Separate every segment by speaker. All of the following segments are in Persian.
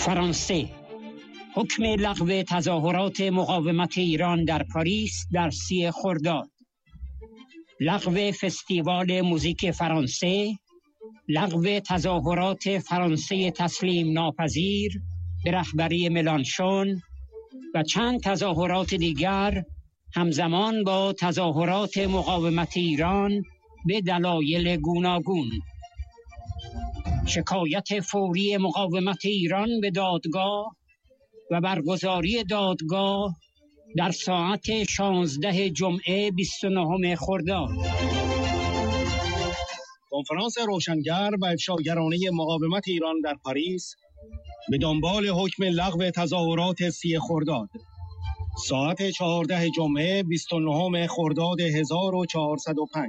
Speaker 1: فرانسه. حکم لغو تظاهرات مقاومت ایران در پاریس در 30 خرداد. لغو فستیوال موزیک فرانسه، لغو تظاهرات فرانسه تسلیم ناپذیر به رهبری ملانشون و چند تظاهرات دیگر همزمان با تظاهرات مقاومت ایران به دلایل گوناگون. شکایت فوری مقاومت ایران به دادگاه و برگزاری دادگاه در ساعت 16 جمعه 29 خرداد.
Speaker 2: کنفرانس روشنگر و افشاگرانه مقاومت ایران در پاریس به دنبال حکم لغو تظاهرات 30 خرداد. ساعت 14 جمعه 29 خرداد 1405.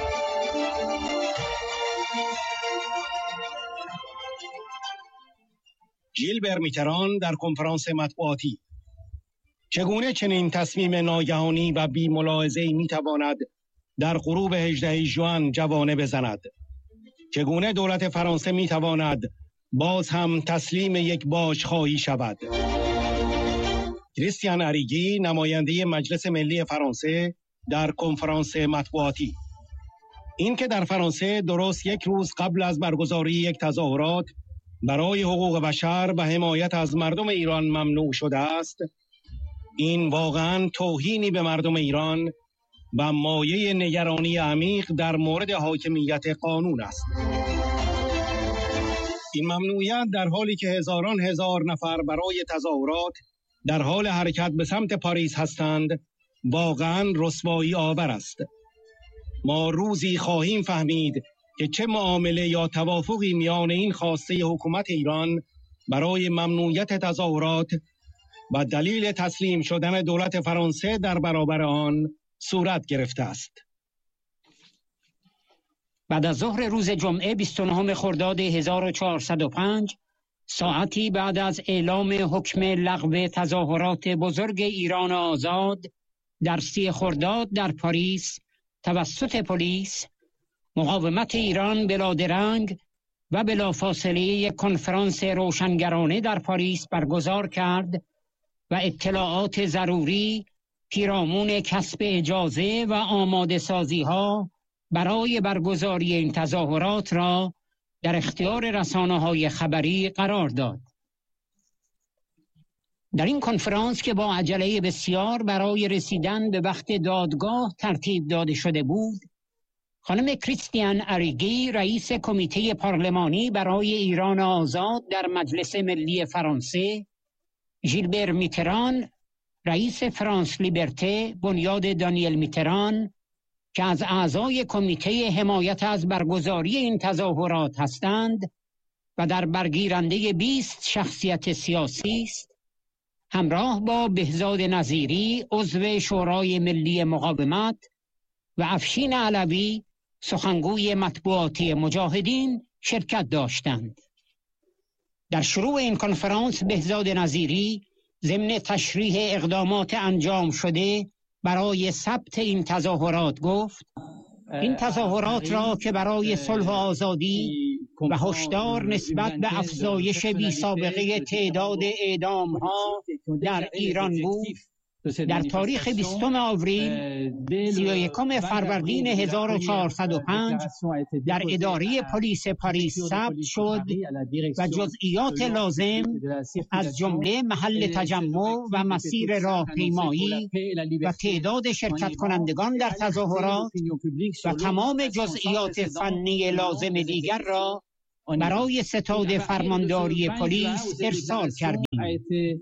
Speaker 2: ژیلبر میتران در کنفرانس مطبوعاتی: چگونه چنین تصمیم ناگهانی و بی ملاحظه‌ای میتواند در غروب 18 ژوئن جوانه بزند؟ چگونه دولت فرانسه میتواند باز هم تسلیم یک باشخواهی شود؟ کریستیان اریگی، نماینده مجلس ملی فرانسه، در کنفرانس مطبوعاتی: این که در فرانسه درست یک روز قبل از برگزاری یک تظاهرات برای حقوق بشر و حمایت از مردم ایران ممنوع شده است، این واقعاً توهینی به مردم ایران و مایه نگرانی عمیق در مورد حاکمیت قانون است. این ممنوعیت در حالی که هزاران هزار نفر برای تظاهرات در حال حرکت به سمت پاریس هستند، واقعاً رسوایی آور است. ما روزی خواهیم فهمید که چه معامله یا توافقی میان این خواسته حکومت ایران برای ممنوعیت تظاهرات و دلیل تسلیم شدن دولت فرانسه در برابر آن صورت گرفته است.
Speaker 1: بعد از ظهر روز جمعه 29 خرداد 1405، ساعتی بعد از اعلام حکم لغو تظاهرات بزرگ ایران آزاد در 30 خرداد در پاریس توسط پلیس، مقاومت ایران بلادرنگ و بلافاصله یک کنفرانس روشنگرانه در پاریس برگزار کرد و اطلاعات ضروری پیرامون کسب اجازه و آماده سازی ها برای برگزاری این تظاهرات را در اختیار رسانه‌های خبری قرار داد. در این کنفرانس که با عجله بسیار برای رسیدن به وقت دادگاه ترتیب داده شده بود، خانم کریستیان اریگی، رئیس کمیته پارلمانی برای ایران آزاد در مجلس ملی فرانسه، ژیلبر میتران، رئیس فرانس لیبرته بنیاد دانیل میتران که از اعضای کمیته حمایت از برگزاری این تظاهرات هستند و در برگیرنده 20 شخصیت سیاسی است، همراه با بهزاد نظیری، عضو شورای ملی مقاومت، و افشین علوی، سخنگوی مطبوعاتی مجاهدین، شرکت داشتند. در شروع این کنفرانس بهزاد نظیری ضمن تشریح اقدامات انجام شده برای ثبت این تظاهرات گفت: این تظاهرات را که برای صلح و آزادی و هشدار نسبت به افزایش بی‌سابقه تعداد اعدام‌ها در ایران بود، در تاریخ 20 آوریل 31 فروردین 1405 در اداره پلیس پاریس ثبت شد و جزئیات لازم از جمله محل تجمع و مسیر راهپیمایی و تعداد شرکت کنندگان در تظاهرات و تمام جزئیات فنی لازم دیگر را برای ستاد فرمانداری پلیس ارسال کردیم.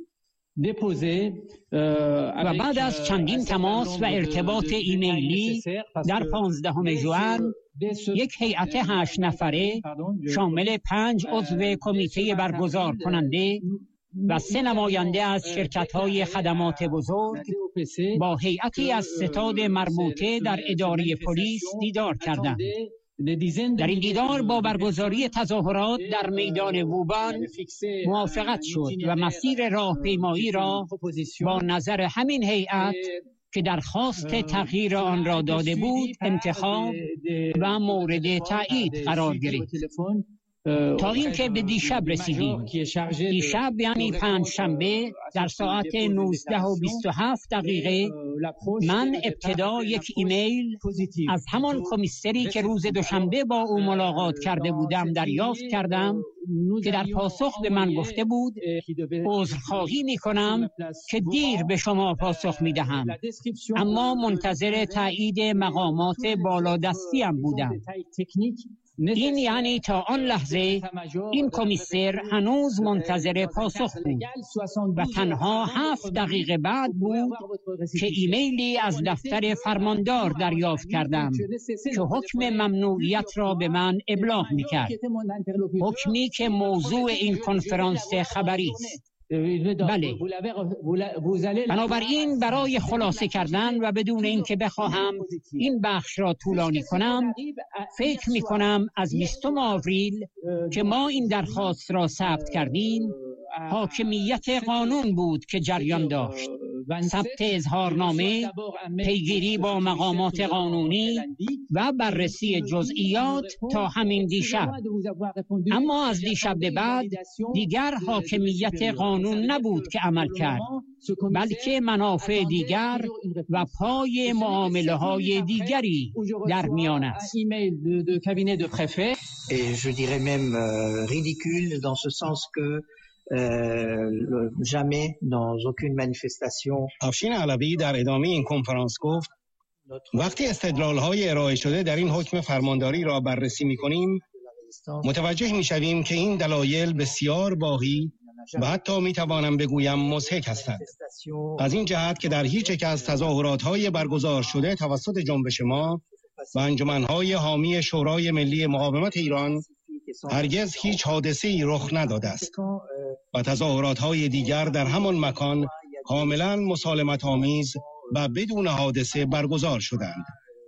Speaker 1: و بعد از چندین تماس و ارتباط ایمیلی در 15 ژوئن یک هیئت 8 نفره شامل 5 عضو کمیته برگزار کننده و 3 نماینده از شرکت‌های خدمات بزرگ با هیئتی از ستاد مربوطه در اداره پلیس دیدار کردند. در این دیدار با برگزاری تظاهرات در میدان ووبان موافقت شد و مسیر راهپیمایی را با نظر همین هیئت که درخواست تغییر آن را داده بود انتخاب و مورد تایید قرار گرفت. تا اینکه به دیشب رسیدیم. دیشب یعنی پنجشنبه در ساعت 19:27 من ابتدا یک ایمیل از همان کمیسری که روز دوشنبه با او ملاقات کرده بودم دریافت کردم که در پاسخ به من گفته بود عذرخواهی می‌کنم که دیر به شما پاسخ می‌دهم، اما منتظر تایید مقامات بالادستیم بودم. این یعنی تا آن لحظه این کمیسر هنوز منتظر پاسخ بود و تنها 7 دقیقه بعد بود که ایمیلی از دفتر فرماندار دریافت کردم که حکم ممنوعیت را به من ابلاغ می‌کرد، حکمی که موضوع این کنفرانس خبری است. بله، بنابراین برای خلاصه کردن و بدون اینکه بخواهم این بخش را طولانی کنم، فکر می کنم از 20 آوریل که ما این درخواست را ثبت کردیم، حاکمیت قانون بود که جریان داشت. ثبت اظهارنامه، پیگیری با مقامات قانونی و بررسی جزئیات تا همین دیشب. اما از دیشب به بعد دیگر حاکمیت قانون نبود که عمل کرد، بلکه منافع دیگر و پای معامله های دیگری در میان است.
Speaker 3: Et je dirais même ridicule dans ce sens que jamais dans aucune manifestation.
Speaker 2: افشین علوی در ادامه این کنفرانس گفت وقتی استدلال‌های ارائه شده در این حکم فرمانداری را بررسی می‌کنیم، متوجه می‌شویم که این دلایل بسیار باقی و حتی می‌توانم بگویم مضحک هستند. از این جهت که در هیچ یک از تظاهرات‌های برگزار شده توسط جنبش ما و انجمن‌های حامی شورای ملی مقاومت ایران هرگز هیچ حادثه‌ای رخ نداده است و تظاهرات‌های دیگر در همان مکان کاملا مسالمت‌آمیز و بدون حادثه برگزار شدند.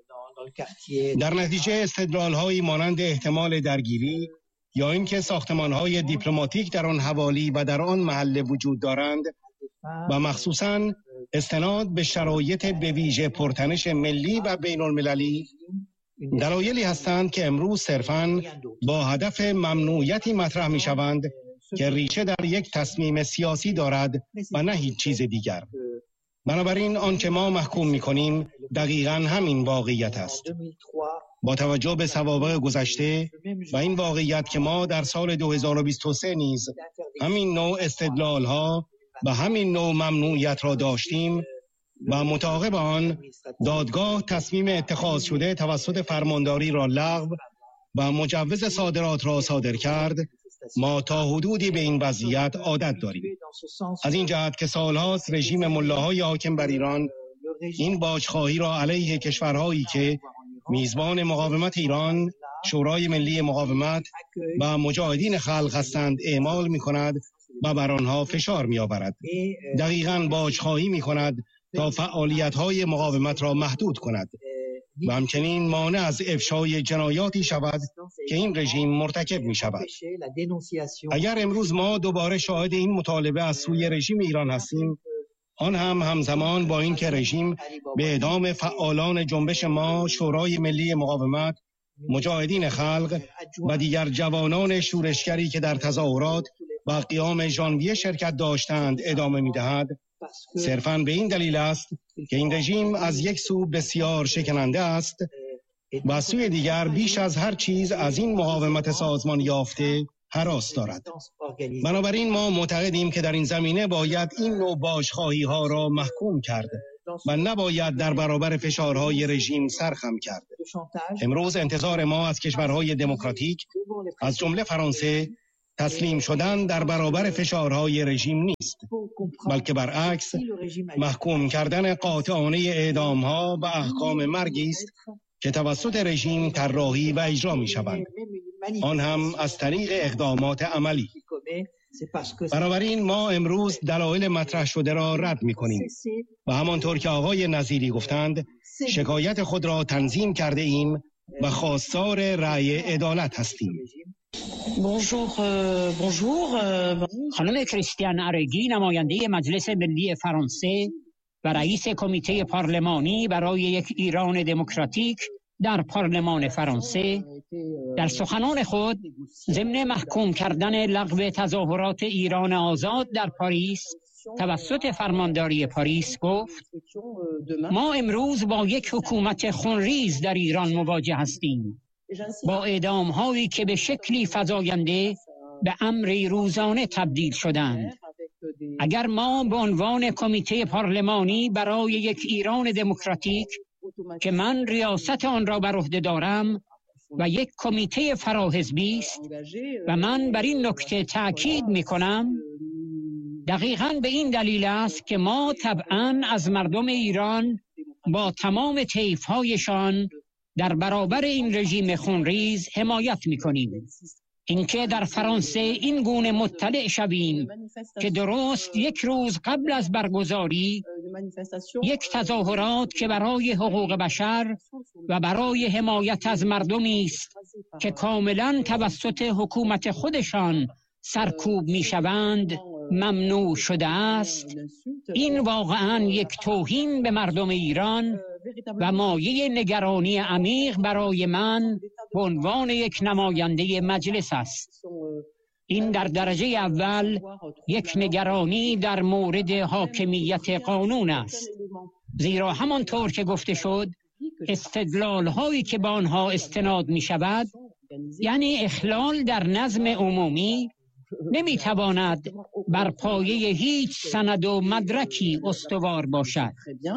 Speaker 2: در نتیجه استدلال‌هایی مانند احتمال درگیری یا اینکه ساختمان‌های دیپلماتیک در آن حوالی و در آن محله وجود دارند و مخصوصاً استناد به شرایط به ویژه پرتنش ملی و بین‌المللی، دلایلی هستند که امروز صرفاً با هدف ممنوعیتی مطرح می‌شوند که ریشه در یک تصمیم سیاسی دارد و نه هیچ چیز دیگر. بنابراین آنچه ما محکوم می‌کنیم دقیقاً همین واقعیت است. با توجه به سوابق گذشته و این واقعیت که ما در سال 2023 نیز همین نوع استدلال‌ها و همین نوع ممنوعیت را داشتیم و متعاقب آن دادگاه تصمیم اتخاذ شده توسط فرمانداری را لغو و مجوز صادرات را صادر کرد، ما تا حدودی به این وضعیت عادت داریم. از این جهت که سالهاست رژیم ملاهای حاکم بر ایران این باجخواهی را علیه کشورهایی که میزبان مقاومت ایران، شورای ملی مقاومت و مجاهدین خلق هستند اعمال می کند و بر آنها فشار می آورد. دقیقاً باجخواهی می کند تا فعالیت‌های مقاومت را محدود کند و همچنین مانع از افشای جنایاتی شود که این رژیم مرتکب می شود. اگر امروز ما دوباره شاهد این مطالبه از سوی رژیم ایران هستیم، آن هم همزمان با این که رژیم به اعدام فعالان جنبش ما، شورای ملی مقاومت، مجاهدین خلق و دیگر جوانان شورشگری که در تظاهرات و قیام ژانویه شرکت داشتند ادامه می‌دهد، صرفاً به این دلیل است که این رژیم از یک سو بسیار شکننده است و از سوی دیگر بیش از هر چیز از این مقاومت سازمان یافته هراس دارد. بنابراین ما معتقدیم که در این زمینه باید این نوع باجخواهی ها را محکوم کرد و نباید در برابر فشارهای رژیم سرخم کرد. امروز انتظار ما از کشورهای دموکراتیک از جمله فرانسه تسلیم شدن در برابر فشارهای رژیم نیست، بلکه برعکس محکوم کردن قاطعانه اعدام‌ها و احکام مرگی است که توسط رژیم طراحی و اجرا می‌شوند، آن هم از طریق اقدامات عملی. بنابراین ما امروز دلایل مطرح شده را رد می‌کنیم و همانطور که آقای نظیری گفتند شکایت خود را تنظیم کرده ایم و خواستار رأی عدالت هستیم.
Speaker 1: خانم کریستیان ارگی، نماینده مجلس ملی فرانسه و رئیس کمیته پارلمانی برای یک ایران دموکراتیک، در پارلمان فرانسه در سخنان خود ضمن محکوم کردن لغو تظاهرات ایران آزاد در پاریس توسط فرمانداری پاریس گفت: ما امروز با یک حکومت خونریز در ایران مواجه هستیم، با اعدام‌هایی که به شکلی فزاینده به امری روزانه تبدیل شدند. اگر ما به عنوان کمیته پارلمانی برای یک ایران دموکراتیک که من ریاست آن را بر عهده دارم و یک کمیته فراحزبی است و من بر این نکته تأکید می‌کنم، دقیقاً به این دلیل است که ما طبعاً از مردم ایران با تمام طیف‌هایشان در برابر این رژیم خونریز حمایت می‌کنیم. اینکه در فرانسه این گونه مطلع شویم که درست یک روز قبل از برگزاری یک تظاهرات که برای حقوق بشر و برای حمایت از مردمی است که کاملا توسط حکومت خودشان سرکوب میشوند ممنوع شده است، این واقعا یک توهین به مردم ایران و مایه نگرانی عمیق برای من به عنوان یک نماینده مجلس است. این در درجه اول یک نگرانی در مورد حاکمیت قانون است، زیرا همانطور که گفته شد استدلال هایی که به آنها استناد می شود، یعنی اخلال در نظم عمومی، نمیتواند بر پایه هیچ سند و مدرکی استوار باشد.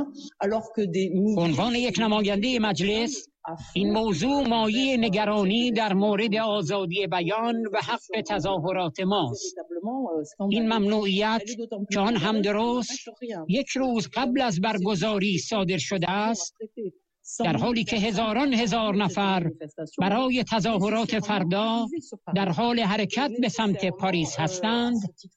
Speaker 1: به عنوان یک نماینده مجلس این موضوع مایه نگرانی در مورد آزادی بیان و حق تظاهرات ماست. این ممنوعیت که آن هم درست یک روز قبل از برگزاری صادر شده است، در حالی که هزاران هزار نفر برای تظاهرات فردا در حال حرکت به سمت پاریس هستند،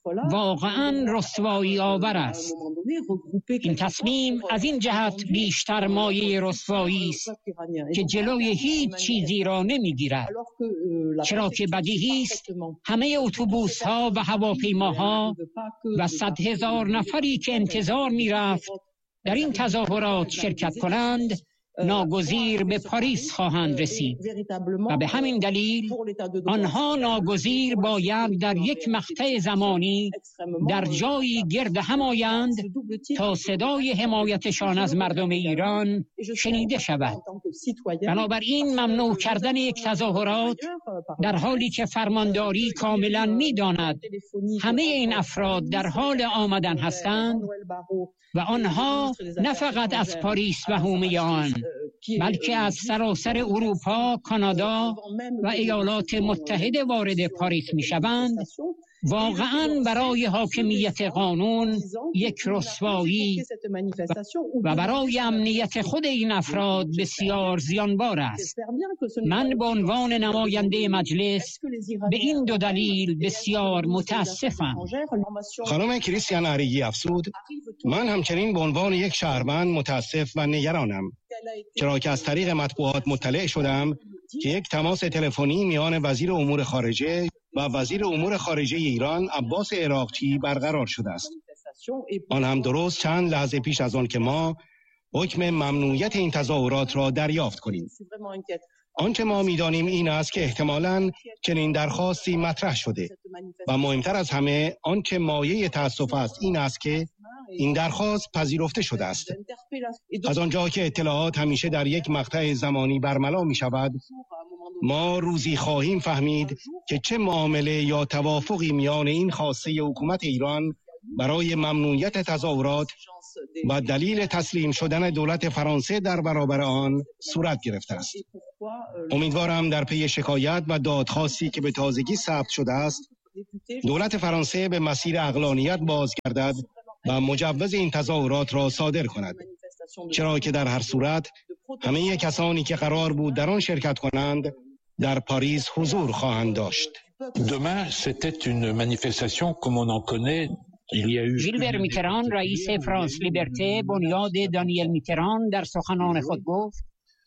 Speaker 1: واقعاً رسوایی آور است. این تصمیم از این جهت بیشتر مایه رسوایی است که جلوی هیچ چیزی را نمیگیرد، چرا که بدیهی است همه اتوبوس‌ها و هواپیماها و 100,000 نفری که انتظار می‌رفت در این تظاهرات شرکت کنند ناگزیر به پاریس خواهند رسید و به همین دلیل آنها ناگزیر باید در یک مقطع زمانی در جایی گرد هم آیند تا صدای حمایتشان از مردم ایران شنیده شود. بنابراین ممنوع کردن یک تظاهرات در حالی که فرمانداری کاملا می‌داند همه این افراد در حال آمدن هستند و آنها نه فقط از پاریس و حومه آن، بلکه از سراسر اروپا، کانادا و ایالات متحده وارد پاریس می‌شوند، واقعاً برای حاکمیت قانون یک رسوایی و برای امنیت خود این افراد بسیار زیانبار است. من به عنوان نماینده مجلس به این دو دلیل بسیار متاسفم.
Speaker 2: خانم کریستیان اریگی افزود: من همچنین به عنوان یک شهروند متاسف و نگرانم، چرا که از طریق مطبوعات مطلع شدم که یک تماس تلفنی میان وزیر امور خارجه و وزیر امور خارجه ایران عباس عراقچی برقرار شده است. آن هم درست چند لحظه پیش از آن که ما حکم ممنوعیت این تظاهرات را دریافت کنیم. آنچه ما می‌دانیم این است که احتمالاً چنین درخواستی مطرح شده و مهمتر از همه آنچه مایه تأسف است این است که این درخواست پذیرفته شده است. از آنجا که اطلاعات همیشه در یک مقطع زمانی برملا می شود، ما روزی خواهیم فهمید که چه معامله یا توافقی میان این خواسته حکومت ایران برای ممنوعیت تظاهرات و دلیل تسلیم شدن دولت فرانسه در برابر آن صورت گرفته است. امیدوارم در پی شکایت و دادخواستی که به تازگی ثبت شده است، دولت فرانسه به مسیر عقلانیت بازگردد و مجوز این تظاهرات را صادر کند، چرا که در هر صورت همه کسانی که قرار بود در آن شرکت کنند در پاریس حضور خواهند داشت.
Speaker 4: Demain, c'était une manifestation comme on en connaît.
Speaker 1: ژیلبر میتران رئیس فرانس لیبرته بنیاد دانیل میتران در سخنان خود گفت: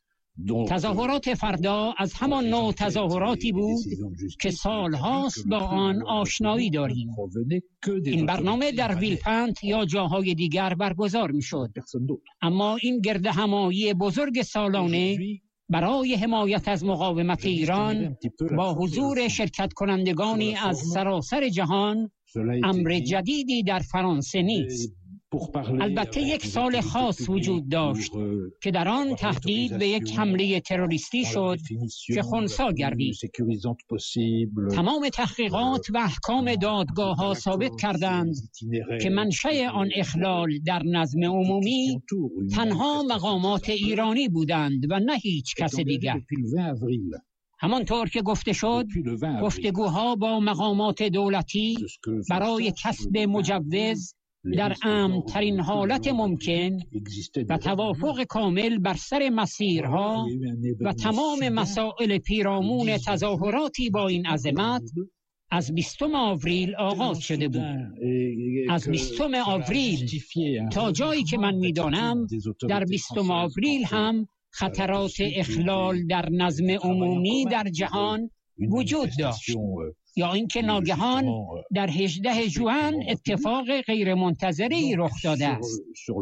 Speaker 1: تظاهرات فردا از همان نوع تظاهراتی بود که سالهاست با آن آشنایی داریم. این برنامه در ویلپنت یا جاهای دیگر برگزار می شد، اما این گردهمایی بزرگ سالانه برای حمایت از مقاومت ایران با حضور شرکت کنندگانی از سراسر جهان امر جدیدی در فرانسه نیست. البته یک سال خاص وجود داشت که در آن تهدید به یک حمله تروریستی شد که خنثی گردید. تمام تحقیقات و احکام دادگاه ها ثابت کردند که منشأ آن اخلال در نظم عمومی تنها مقامات ایرانی بودند و نه هیچ کس دیگر. همانطور که گفته شد، گفتگوها با مقامات دولتی برای کسب مجوز در امن‌ترین حالت ممکن و توافق کامل بر سر مسیرها و تمام مسائل پیرامون تظاهراتی با این عظمت از 20 آوریل آغاز شده بود. از 20 آوریل تا جایی که من می‌دانم در 20 آوریل هم خطرات اخلال در نظم عمومی در جهان وجود داشت، یا اینکه ناگهان در 18 ژوئن اتفاق غیرمنتظری رخ داده است.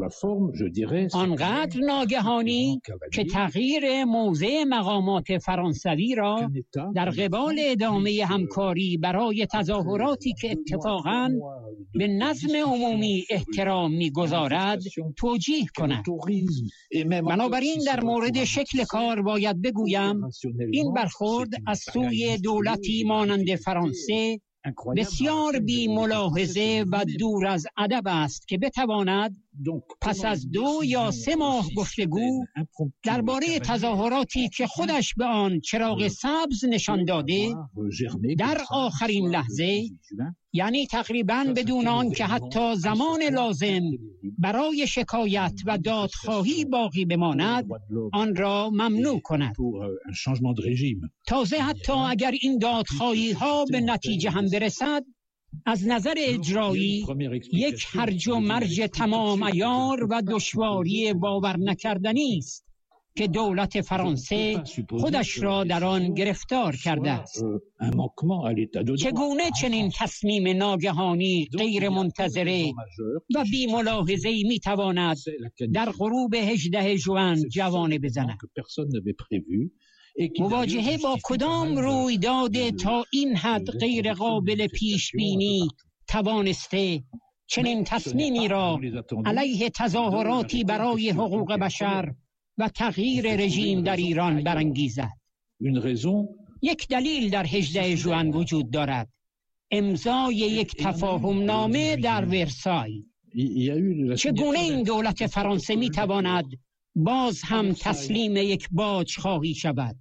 Speaker 1: آنقدر ناگهانی که تغییر موضع مقامات فرانسوی را در قبال ادامه همکاری برای تظاهراتی که اتفاقاً به نظم عمومی احترام می‌گذارد توجیه کند. بنابراین در مورد شکل کار باید بگویم این برخورد از سوی دولتی مانند فرانسه بسیار بی ملاحظه و دور از ادب است که بتواند پس از 2 یا 3 ماه گفتگو درباره تظاهراتی که خودش به آن چراغ سبز نشان داده در آخرین لحظه، یعنی تقریباً بدون آن که حتی زمان لازم برای شکایت و دادخواهی باقی بماند، آن را ممنوع کند. تازه حتی اگر این دادخواهی ها به نتیجه هم برسد، از نظر اجرایی یک هرج و مرج تمام عیار و دشواری باور نکردنی است که دولت فرانسه خودش را در آن گرفتار کرده است. چگونه چنین تصمیم ناگهانی غیر منتظره و بی ملاحظه‌ای میتواند در غروب 18 ژوئن جوانه بزند؟ مواجهه با کدام رویداد تا این حد غیر قابل پیش بینی توانسته چنین تصمیمی را علیه تظاهراتی برای حقوق بشر و تغییر رژیم در ایران برانگیزد؟ یک دلیل در 18 ژوئن وجود دارد: امضای یک تفاهم نامه در ورسای. چگونه این دولت فرانسه میتواند باز هم تسلیم یک باجخواهی شود؟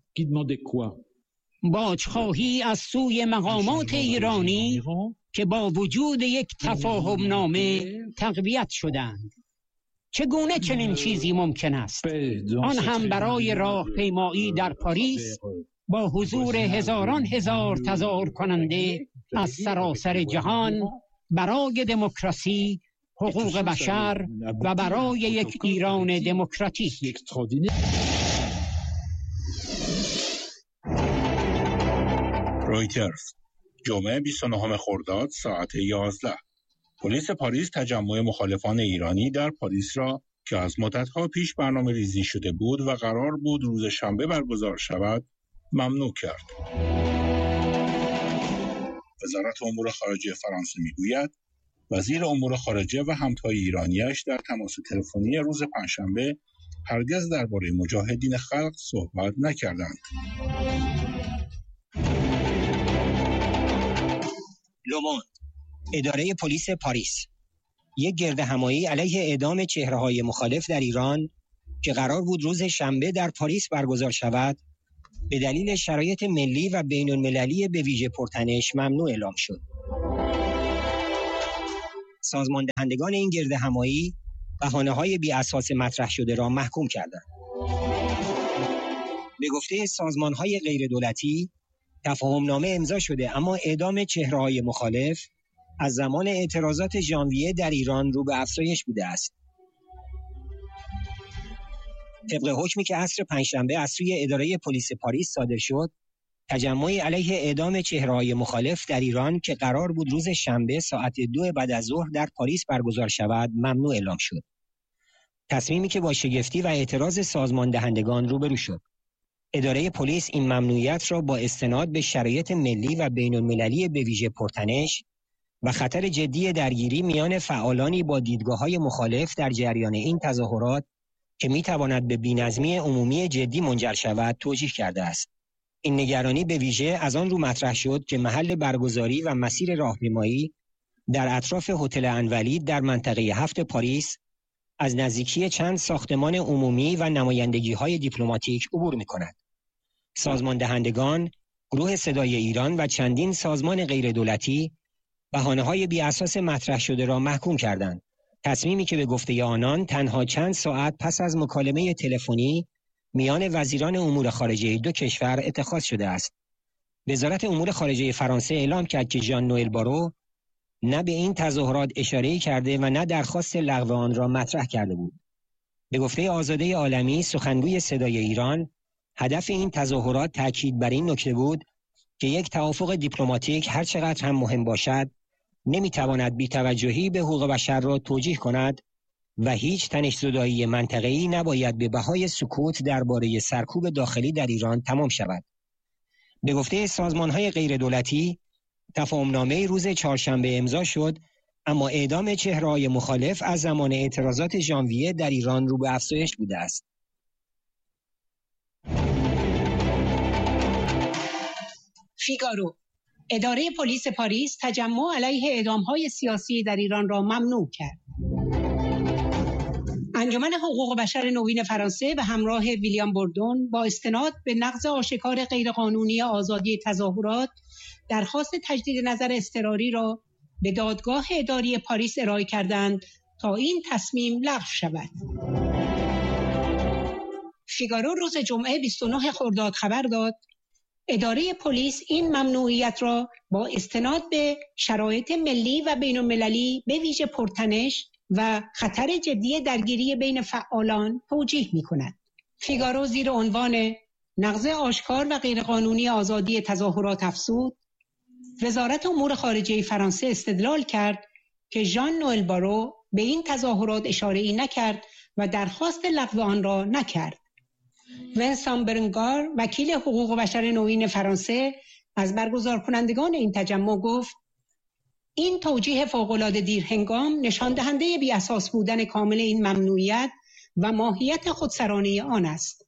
Speaker 1: باجخواهی از سوی مقامات ایرانی که با وجود یک تفاهم نامه تقویت شدند. چگونه چنین چیزی ممکن است؟ آن هم برای راهپیمایی در پاریس با حضور هزاران هزار تظاهر کننده از سراسر جهان برای دموکراسی، حقوق بشر و برای یک ایران دموکراتیک.
Speaker 5: رویترز، جمعه 29 خرداد ساعت 11. پلیس پاریس تجمع مخالفان ایرانی در پاریس را که از مدت‌ها پیش برنامه ریزی شده بود و قرار بود روز شنبه برگزار شود ممنوع کرد. وزارت امور خارجه فرانسه میگوید وزیر امور خارجه و همتای ایرانیش در تماس تلفنی روز پنجشنبه هرگز درباره مجاهدین خلق صحبت نکردند.
Speaker 6: لوموند، اداره پلیس پاریس، یک گردهمایی علیه اعدام چهره‌های مخالف در ایران که قرار بود روز شنبه در پاریس برگزار شود، به دلیل شرایط ملی و بین‌المللی به ویژه پرتنش ممنوع اعلام شد. سازمان دهندگان این گردهمایی بهانه‌های بی اساس مطرح شده را محکوم کردند. به گفته سازمان‌های غیر دولتی، تفاهم‌نامه امضا شده اما اعدام چهره‌های مخالف از زمان اعتراضات ژانویه در ایران رو به افزایش بوده است. طبق حکمی که عصر پنجشنبه از سوی اداره پلیس پاریس صادر شد، تجمعی علیه اعدام چهره‌های مخالف در ایران که قرار بود روز شنبه ساعت 2 بعد از ظهر در پاریس برگزار شود ممنوع اعلام شد. تصمیمی که با شگفتی و اعتراض سازمان دهندگان روبرو شد. اداره پلیس این ممنوعیت را با استناد به شرایط ملی و بین المللی به ویژه پرتنش و خطر جدی درگیری میان فعالانی با دیدگاه‌های مخالف در جریان این تظاهرات که می‌تواند به بی‌نظمی عمومی جدی منجر شود توجیه کرده است. این نگرانی به ویژه از آن رو مطرح شد که محل برگزاری و مسیر راهپیمایی در اطراف هتل انولید در منطقه 7 پاریس از نزدیکی چند ساختمان عمومی و نمایندگی‌های دیپلماتیک عبور می‌کند. سازمان دهندگان، گروه صدای ایران و چندین سازمان غیردولتی بهانه‌های بی اساس مطرح شده را محکوم کردند. تصمیمی که به گفته آنان تنها چند ساعت پس از مکالمه تلفنی میان وزیران امور خارجه دو کشور اتخاذ شده است. وزارت امور خارجه فرانسه اعلام کرد که ژان نوئل بارو نه به این تظاهرات اشاره کرده و نه درخواست لغو آن را مطرح کرده بود. به گفته آزاده عالمی سخنگوی صدای ایران، هدف این تظاهرات تاکید بر این نکته بود که یک توافق دیپلماتیک هر چقدر هم مهم باشد، نمیتواند بی‌توجهی به حقوق بشر را توجیه کند و هیچ تنش‌زدایی منطقه‌ای نباید به بهای سکوت درباره سرکوب داخلی در ایران تمام شود. به گفته سازمان‌های غیردولتی، تفاهمنامه روز چهارشنبه امضا شد، اما اعدام چهره‌های مخالف از زمان اعتراضات ژانویه در ایران رو به افزایش بوده است.
Speaker 1: فیگارو: اداره پلیس پاریس تجمع علیه اعدام‌های سیاسی در ایران را ممنوع کرد. انجمن حقوق بشر نوین فرانسه به همراه ویلیام بوردون با استناد به نقض آشکار غیرقانونی آزادی تظاهرات درخواست تجدید نظر اضطراری را به دادگاه اداری پاریس ارائه کردند تا این تصمیم لغو شود. فیگارو روز جمعه 29 خرداد خبر داد اداره پلیس این ممنوعیت را با استناد به شرایط ملی و بین المللی به ویژه پرتنش و خطر جدی درگیری بین فعالان توجیه می کند. فیگارو زیر عنوان نقض آشکار و غیرقانونی آزادی تظاهرات افزود: وزارت امور خارجه فرانسه استدلال کرد که ژان نوئل بارو به این تظاهرات اشاره‌ای نکرد و درخواست لغو آن را نکرد. ونسان برنگار، وکیل حقوق بشر نوین فرانسه، از برگزار کنندگان این تجمع گفت: این توجیه فوق‌العاده دیرهنگام نشان دهنده بی اساس بودن کامل این ممنوعیت و ماهیت خودسرانه آن است.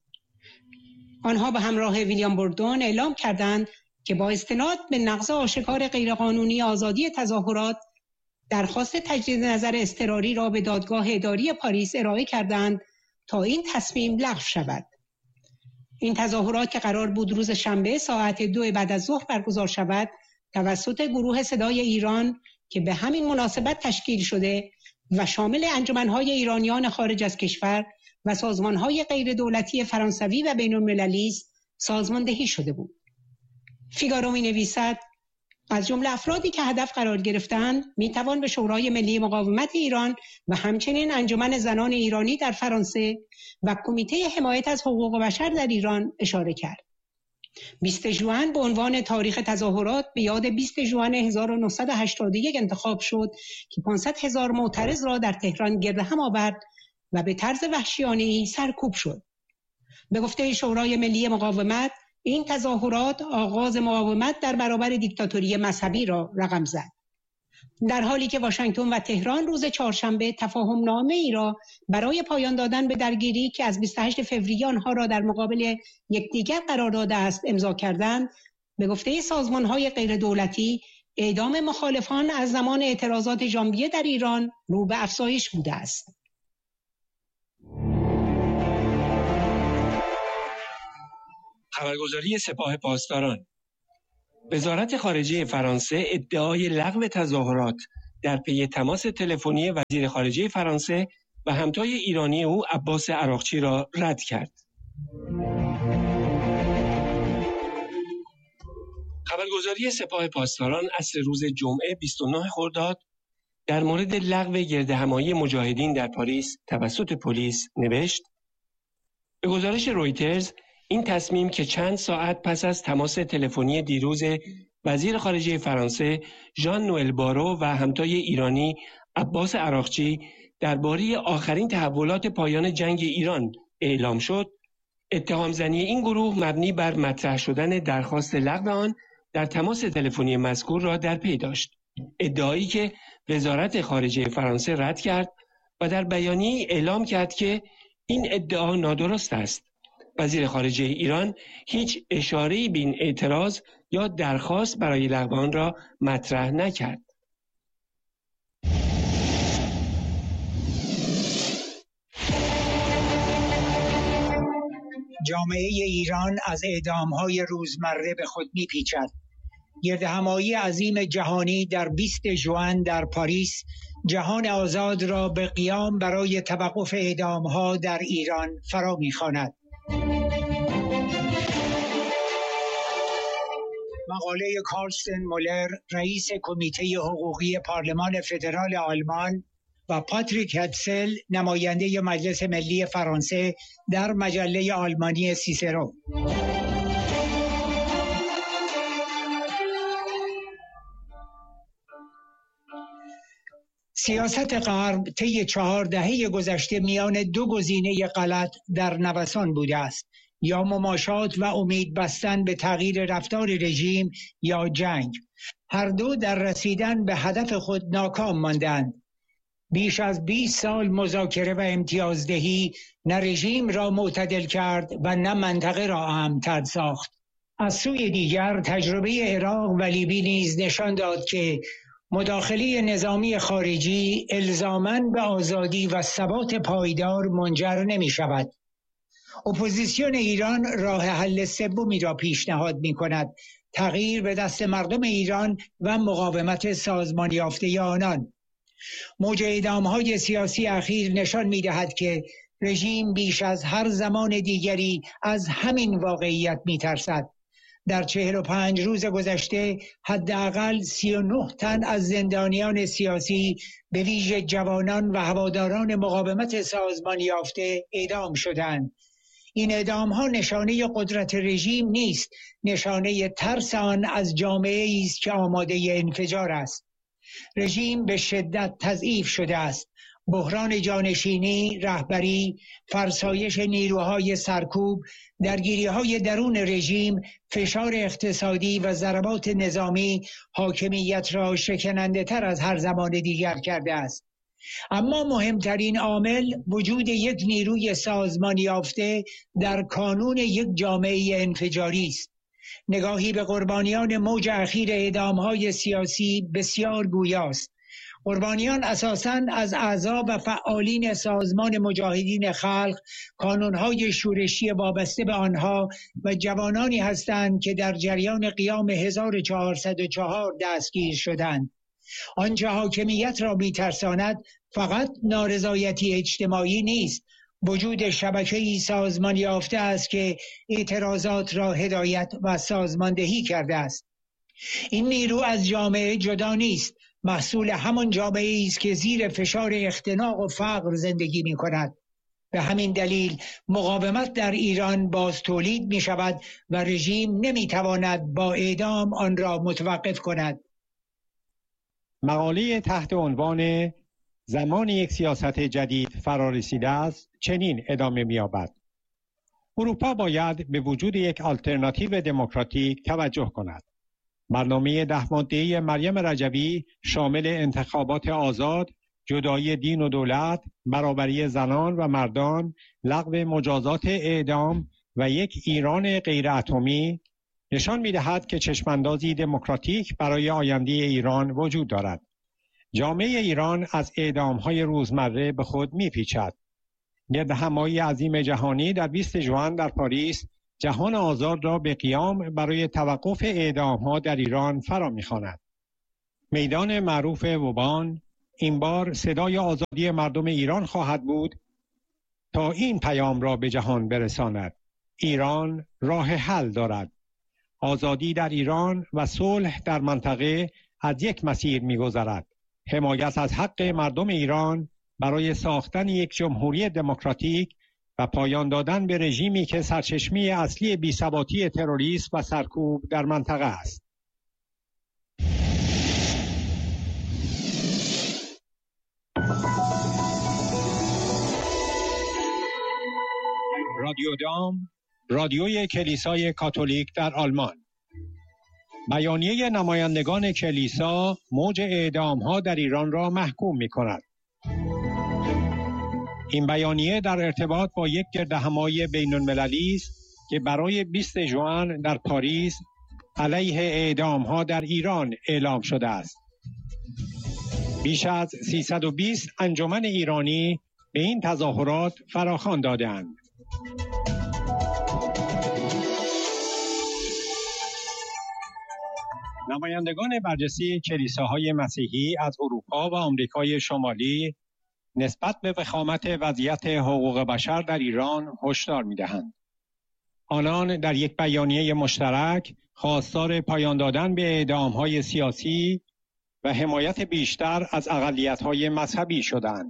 Speaker 1: آنها به همراه ویلیام بوردون اعلام کردند که با استناد به نقض آشکار غیرقانونی آزادی تظاهرات درخواست تجدید نظر اضطراری را به دادگاه اداری پاریس ارائه کردند تا این تصمیم لغو شود. این تظاهرات که قرار بود روز شنبه ساعت 2 بعد از ظهر برگزار شود، توسط گروه صدای ایران که به همین مناسبت تشکیل شده و شامل انجمن‌های ایرانیان خارج از کشور و سازمان‌های غیر دولتی فرانسوی و بین‌المللی است، سازماندهی شده بود. فیگارو می‌نویسد: از جمله افرادی که هدف قرار گرفتند میتوان به شورای ملی مقاومت ایران و همچنین انجمن زنان ایرانی در فرانسه و کمیته حمایت از حقوق بشر در ایران اشاره کرد. 20 ژوئن به عنوان تاریخ تظاهرات به یاد 20 ژوئن 1981 انتخاب شد که 500,000 معترض را در تهران گرد هم آورد و به طرز وحشیانه‌ای سرکوب شد. به گفته شورای ملی مقاومت، این تظاهرات آغاز مقاومت در برابر دیکتاتوری مذهبی را رقم زد. در حالی که واشنگتن و تهران روز چهارشنبه تفاهمنامه ای را برای پایان دادن به درگیری که از 28 فوریه آنها را در مقابل یکدیگر قرار داده است امضا کردند، به گفته سازمان‌های غیردولتی اعدام مخالفان از زمان اعتراضات ژانویه در ایران رو به افزایش بوده است.
Speaker 7: خبرگزاری سپاه پاسداران: وزارت خارجه فرانسه ادعای لغو تظاهرات در پی تماس تلفنی وزیر خارجه فرانسه و همتای ایرانی او عباس عراقچی را رد کرد. خبرگزاری سپاه پاسداران عصر روز جمعه 29 خرداد در مورد لغو گردهمایی مجاهدین در پاریس توسط پلیس نوشت: به گزارش رویترز، این تصمیم که چند ساعت پس از تماس تلفنی دیروز وزیر خارجه فرانسه ژان نوئل بارو و همتای ایرانی عباس عراقچی درباره آخرین تحولات پایان جنگ ایران اعلام شد، اتهام زنی این گروه مبنی بر مطرح شدن درخواست لغو آن در تماس تلفنی مذکور را در پی داشت. ادعایی که وزارت خارجه فرانسه رد کرد و در بیانیه اعلام کرد که این ادعا نادرست است. وزیر خارجه ایران هیچ اشاره‌ای به این اعتراض یا درخواست برای لغو آن را مطرح نکرد.
Speaker 8: جامعه ایران از اعدام‌های روزمره به خود می‌پیچد. گردهمایی عظیم جهانی در 20 ژوئن در پاریس جهان آزاد را به قیام برای توقف اعدام‌ها در ایران فرا می‌خواند. مقاله کارلستن مولر، رئیس کمیته حقوقی پارلمان فدرال آلمان، و پاتریک هتسل، نماینده مجلس ملی فرانسه، در مجله آلمانی سیسرو. سیاست غرب طی 4 دهه گذشته میان 2 گزینه غلط در نوسان بوده است: یا مماشات و امید بستن به تغییر رفتار رژیم یا جنگ. هر دو در رسیدن به هدف خود ناکام ماندند. بیش از 20 سال مذاکره و امتیازدهی نه رژیم را معتدل کرد و نه منطقه را امن‌تر ساخت. از سوی دیگر تجربه عراق و لیبی نیز نشان داد که مداخله نظامی خارجی الزاماً به آزادی و ثبات پایدار منجر نمی شود. اپوزیسیون ایران راه حل سومی را پیشنهاد می کند: تغییر به دست مردم ایران و مقاومت سازمان یافته آنان. موج اعدام‌های سیاسی اخیر نشان می‌دهد که رژیم بیش از هر زمان دیگری از همین واقعیت می‌ترسد. در 45 روز گذشته حداقل 39 تن از زندانیان سیاسی به ویژه جوانان و هواداران مقاومت سازمان یافته اعدام شدند. این اعدام‌ها نشانه قدرت رژیم نیست، نشانه ترس آن از جامعه‌ای است که آماده انفجار است. رژیم به شدت تضعیف شده است. بحران جانشینی، رهبری، فرسایش نیروهای سرکوب، درگیری‌های درون رژیم، فشار اقتصادی و ضربات نظامی حاکمیت را شکننده‌تر از هر زمان دیگر کرده است. اما مهمترین عامل وجود یک نیروی سازمان یافته در کانون یک جامعه انفجاری است. نگاهی به قربانیان موج اخیر اعدام‌های سیاسی بسیار گویاست. قربانیان اساساً از اعضا و فعالین سازمان مجاهدین خلق، کانون‌های شورشی وابسته به آنها و جوانانی هستند که در جریان قیام 1404 دستگیر شدند. آنچه حاکمیت را می‌ترساند فقط نارضایتی اجتماعی نیست، وجود شبکه‌ای سازمان یافته است که اعتراضات را هدایت و سازماندهی کرده است. این نیرو از جامعه جدا نیست، محصول همان جامعه‌ای است که زیر فشار اختناق و فقر زندگی می‌کند. به همین دلیل مقاومت در ایران باز تولید می‌شود و رژیم نمی‌تواند با اعدام آن را متوقف کند.
Speaker 9: مقاله تحت عنوان زمان یک سیاست جدید فرا رسیده است چنین ادامه می‌یابد: اروپا باید به وجود یک آلترناتیو دموکراتیک توجه کند. برنامه 10 ماده‌ای مریم رجبی شامل انتخابات آزاد، جدایی دین و دولت، برابری زنان و مردان، لغو مجازات اعدام و یک ایران غیر اتمی نشان می‌دهد که چشماندازی دموکراتیک برای آینده ایران وجود دارد. جامعه ایران از اعدام‌های روزمره به خود می‌پیچد. گردهمایی عظیم جهانی در 20 ژوئن در پاریس جهان آزاد را به قیام برای توقف اعدام‌ها در ایران فرا می‌خواند. میدان معروف وبان این بار صدای آزادی مردم ایران خواهد بود تا این پیام را به جهان برساند: ایران راه حل دارد. آزادی در ایران و صلح در منطقه از یک مسیر می‌گذرد: حمایت از حق مردم ایران برای ساختن یک جمهوری دموکراتیک و پایان دادن به رژیمی که سرچشمه اصلی بی‌ثباتی تروریسم و سرکوب در منطقه است. رادیو دام، رادیوی کلیسای کاتولیک در آلمان. بیانیه نمایندگان کلیسا موج اعدام‌ها در ایران را محکوم می‌کند. این بیانیه در ارتباط با یک گردهمایی بین‌المللی است که برای 20 ژوئن در پاریس علیه اعدام‌ها در ایران اعلام شده است. بیش از 320 انجمن ایرانی به این تظاهرات فراخوان داده‌اند. نمایندگان برجسته کلیساهای مسیحی از اروپا و آمریکای شمالی نسبت به وخامت وضعیت حقوق بشر در ایران هشدار می‌دهند. آنان در یک بیانیه مشترک خواستار پایان دادن به اعدام‌های سیاسی و حمایت بیشتر از اقلیت‌های مذهبی شدند.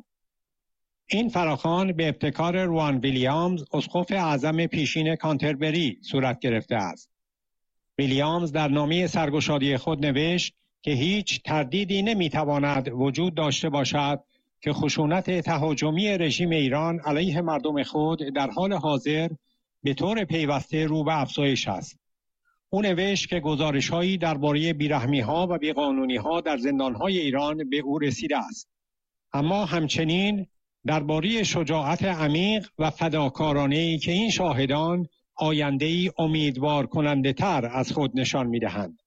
Speaker 9: این فراخوان به ابتکار روان ویلیامز، اسقف اعظم پیشین کانتربری صورت گرفته است. ویلیامز در نامه سرگشادی خود نوشت که هیچ تردیدی نمی‌تواند وجود داشته باشد که خشونت تهاجمی رژیم ایران علیه مردم خود در حال حاضر به طور پیوسته رو به افزایش است. او نوشت که گزارش‌هایی درباره بیرحمی‌ها و بیقانونی‌ها در زندان‌های ایران به او رسیده است. اما همچنین درباره شجاعت عمیق و فداکارانه‌ای که این شاهدان آینده‌ای امیدوار کننده تر از خود نشان می‌دهند.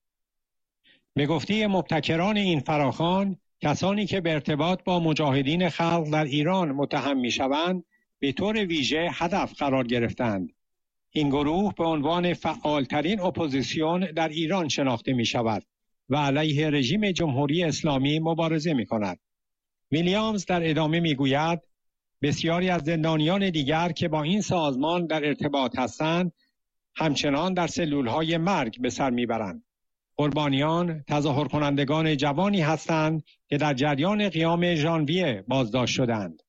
Speaker 9: به گفته مبتکران این فراخوان، کسانی که به ارتباط با مجاهدین خلق در ایران متهم می‌شوند، به طور ویژه هدف قرار گرفتند. این گروه به عنوان فعالترین اپوزیسیون در ایران شناخته می‌شود و علیه رژیم جمهوری اسلامی مبارزه می‌کند. ویلیامز در ادامه می‌گوید بسیاری از زندانیان دیگر که با این سازمان در ارتباط هستند همچنان در سلولهای مرگ به سر میبرند. قربانیان تظاهر کنندگان جوانی هستند که در جریان قیام ژانویه بازداشت شدند.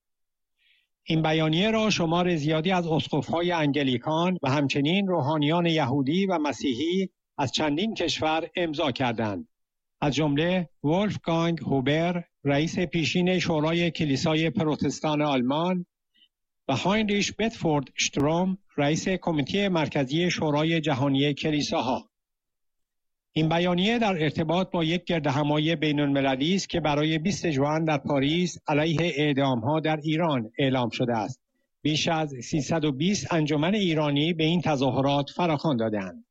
Speaker 9: این بیانیه را شمار زیادی از اسقف‌های انگلیکان و همچنین روحانیان یهودی و مسیحی از چندین کشور امضا کردند. از جمله ولفگانگ هوبر، رئیس پیشین شورای کلیسای پروتستان آلمان و هاینریش بتفورد شتروم، رئیس کمیته مرکزی شورای جهانی کلیساها. این بیانیه در ارتباط با یک گردهمایی بین‌المللی است که برای 20 ژوئن در پاریس علیه اعدام‌ها در ایران اعلام شده است. بیش از 320 انجمن ایرانی به این تظاهرات فراخوان داده‌اند.